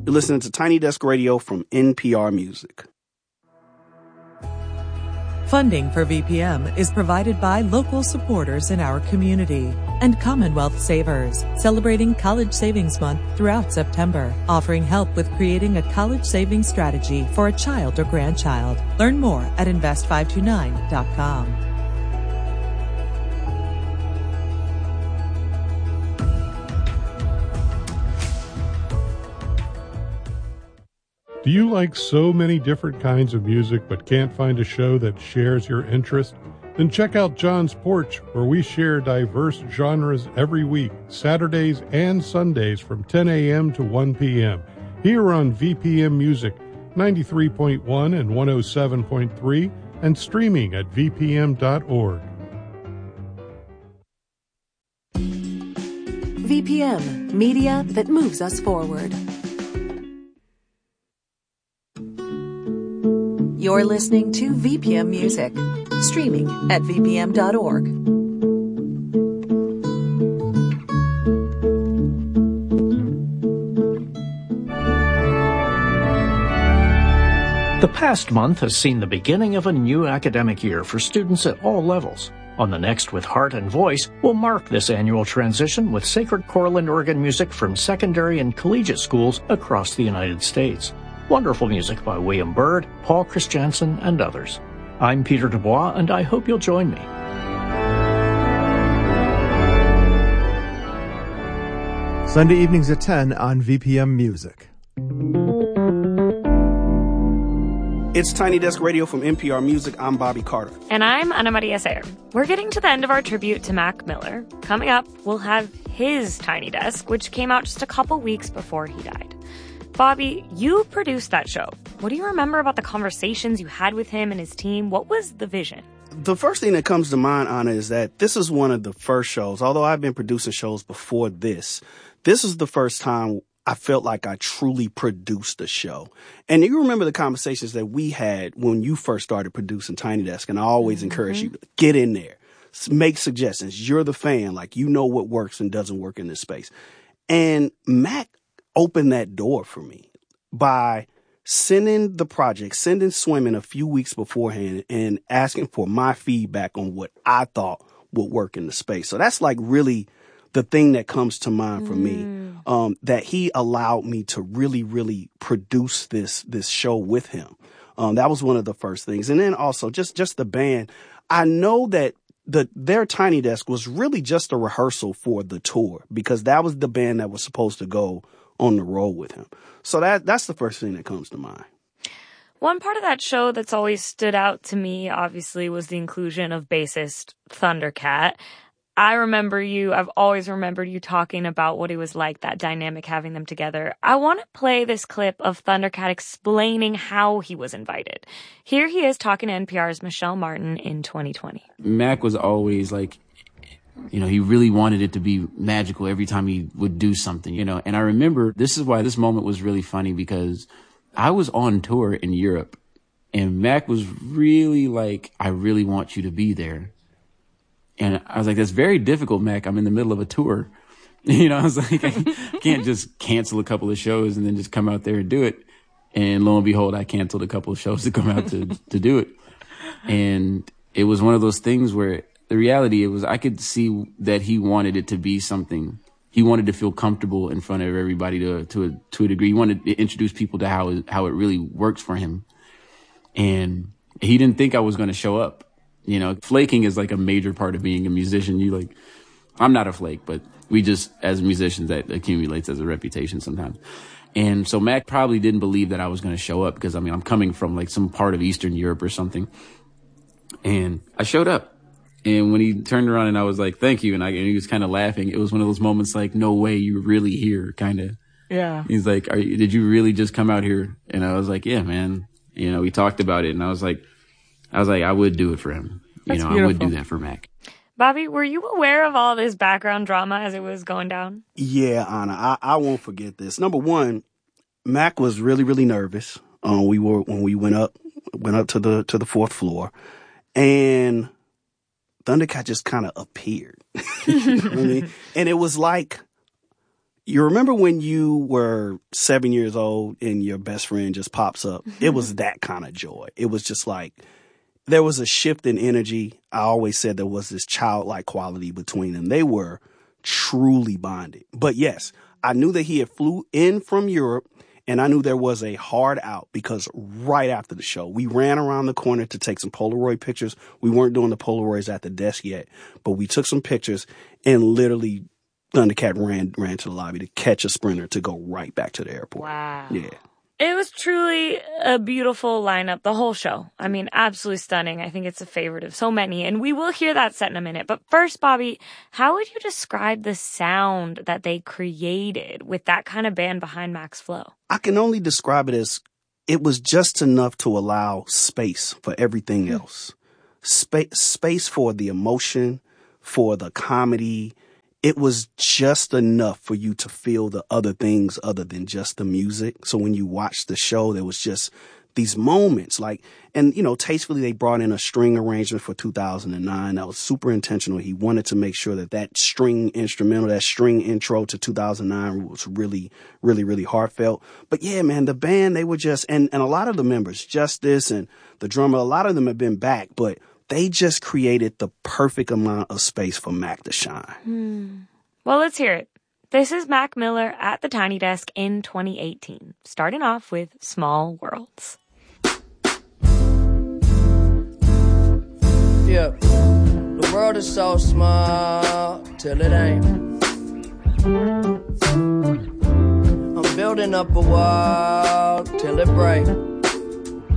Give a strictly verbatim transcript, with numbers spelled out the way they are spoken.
You're listening to Tiny Desk Radio from N P R Music. Funding for V P M is provided by local supporters in our community and Commonwealth Savers, celebrating College Savings Month throughout September, offering help with creating a college savings strategy for a child or grandchild. Learn more at invest five two nine dot com. Do you like so many different kinds of music but can't find a show that shares your interest? Then check out John's Porch, where we share diverse genres every week, Saturdays and Sundays from ten a.m. to one p.m. Here on V P M Music, ninety-three point one and one oh seven point three, and streaming at v p m dot org. V P M, media that moves us forward. You're listening to V P M Music, streaming at v p m dot org. The past month has seen the beginning of a new academic year for students at all levels. On the Next with Heart and Voice, we'll mark this annual transition with sacred choral and organ music from secondary and collegiate schools across the United States. Wonderful music by William Byrd, Paul Christiansen, and others. I'm Peter Dubois, and I hope you'll join me. Sunday evenings at ten on V P M Music. It's Tiny Desk Radio from N P R Music. I'm Bobby Carter. And I'm Ana Maria Sayer. We're getting to the end of our tribute to Mac Miller. Coming up, we'll have his Tiny Desk, which came out just a couple weeks before he died. Bobby, you produced that show. What do you remember about the conversations you had with him and his team? What was the vision? The first thing that comes to mind, Anna, is that this is one of the first shows. Although I've been producing shows before this, this is the first time I felt like I truly produced a show. And you remember the conversations that we had when you first started producing Tiny Desk, and I always mm-hmm. encourage you to get in there, make suggestions. You're the fan, like you know what works and doesn't work in this space. And Mac opened that door for me by sending the project, sending Swimming a few weeks beforehand and asking for my feedback on what I thought would work in the space. So that's like really the thing that comes to mind for mm. me, um, that he allowed me to really, really produce this, this show with him. Um, that was one of the first things. And then also just, just the band. I know that the, their Tiny Desk was really just a rehearsal for the tour because that was the band that was supposed to go on the road with him. So that that's the first thing that comes to mind. One part of that show that's always stood out to me, obviously, was the inclusion of bassist Thundercat. I remember you, I've always remembered you talking about what it was like, that dynamic, having them together. I want to play this clip of Thundercat explaining how he was invited. Here he is talking to N P R's Michelle Martin in twenty twenty. Mac was always like, you know, he really wanted it to be magical every time he would do something, you know. And I remember, this is why this moment was really funny, because I was on tour in Europe and Mac was really like, I really want you to be there. And I was like, that's very difficult, Mac. I'm in the middle of a tour. You know, I was like, I can't just cancel a couple of shows and then just come out there and do it. And lo and behold, I canceled a couple of shows to come out to, to do it. And it was one of those things where the reality, it was, I could see that he wanted it to be something. He wanted to feel comfortable in front of everybody to, to a, to a degree. He wanted to introduce people to how, it, how it really works for him. And he didn't think I was going to show up. You know, flaking is like a major part of being a musician. You like, I'm not a flake, but we just, as musicians, that accumulates as a reputation sometimes. And so Mac probably didn't believe that I was going to show up because, I mean, I'm coming from like some part of Eastern Europe or something. And I showed up. And when he turned around and I was like, thank you. And, I, and he was kind of laughing. It was one of those moments like, no way, you're really here, kind of. Yeah. He's like, Are you, did you really just come out here? And I was like, yeah, man. You know, we talked about it. And I was like, I was like, I would do it for him. You That's know, beautiful. I would do that for Mac. Bobby, were you aware of all this background drama as it was going down? Yeah, Anna, I, I won't forget this. Number one, Mac was really, really nervous. Um, we were when we went up, went up to the to the fourth floor, and Thundercat just kind of appeared. You know what I mean? And it was like, You remember when you were seven years old and your best friend just pops up? It was that kind of joy. It was just like, there was a shift in energy. I always said there was this childlike quality between them. They were truly bonded. But yes, I knew that he had flew in from Europe, and I knew there was a hard out because right after the show, we ran around the corner to take some Polaroid pictures. We weren't doing the Polaroids at the desk yet, but we took some pictures and literally Thundercat ran ran to the lobby to catch a Sprinter to go right back to the airport. Wow. Yeah. It was truly a beautiful lineup, the whole show. I mean, absolutely stunning. I think it's a favorite of so many, and we will hear that set in a minute. But first, Bobby, how would you describe the sound that they created with that kind of band behind Max Flow? I can only describe it as it was just enough to allow space for everything else. Spa- space for the emotion, for the comedy. It was just enough for you to feel the other things other than just the music. So when you watch the show, there was just these moments like, and you know, tastefully they brought in a string arrangement for two thousand nine. That was super intentional. He wanted to make sure that that string instrumental, that string intro to two thousand nine was really, really, really heartfelt. But yeah, man, the band, they were just, and, and a lot of the members, Justice and the drummer, a lot of them have been back, but they just created the perfect amount of space for Mac to shine. Hmm. Well, let's hear it. This is Mac Miller at the Tiny Desk in twenty eighteen, starting off with Small Worlds. Yeah, the world is so small till it ain't. I'm building up a wall till it breaks.